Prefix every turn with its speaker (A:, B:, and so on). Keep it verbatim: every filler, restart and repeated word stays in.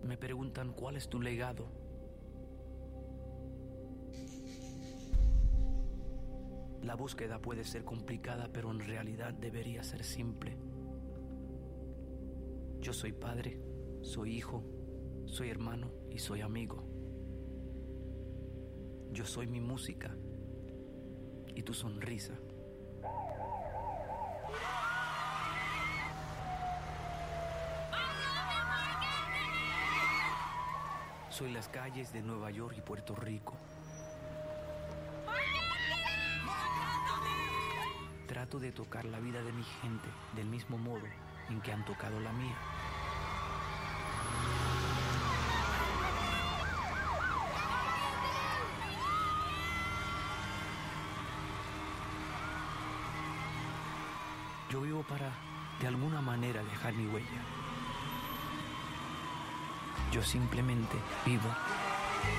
A: Me preguntan cuál es tu legado. La búsqueda puede ser complicada, pero en realidad debería ser simple. Yo soy padre, soy hijo, soy hermano y soy amigo. Yo soy mi música y tu sonrisa. Soy las calles de Nueva York y Puerto Rico. Trato de tocar la vida de mi gente del mismo modo en que han tocado la mía. Yo vivo para, de alguna manera, dejar mi huella. Yo simplemente vivo.